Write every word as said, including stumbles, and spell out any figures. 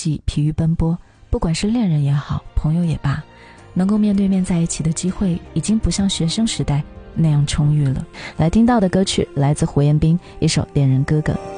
际，疲于奔波，不管是恋人也好，朋友也罢，能够面对面在一起的机会已经不像学生时代那样充裕了。来听到的歌曲来自胡彦斌，一首《恋人哥哥》。